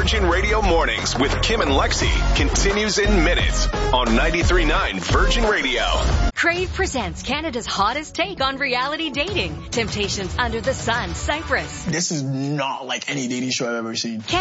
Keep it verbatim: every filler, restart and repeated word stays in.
Virgin Radio Mornings with Kim and Lexi continues in minutes on ninety-three point nine Virgin Radio. Crave presents Canada's hottest take on reality dating. Temptations Under the Sun, Cyprus. This is not like any dating show I've ever seen.